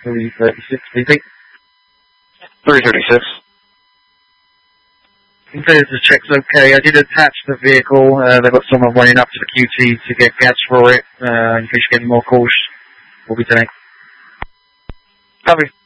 336, BP. 336. The check's okay. I did attach the vehicle. They've got someone running up to the QT to get gas for it. In case you get any more calls, we'll be today. Copy.